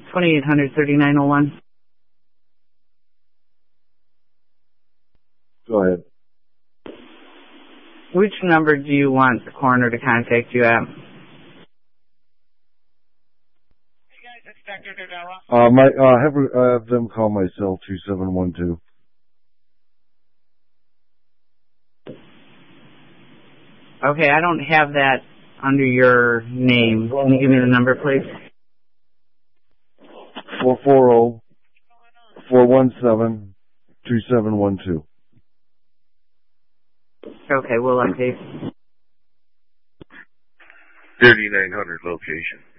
2800-3901. Go ahead. Which number do you want the coroner to contact you at? Have them call my cell 2712. Okay, I don't have that under your name. Can you give me the number, please? 440-417-2712. Okay, we'll update. 3900 location.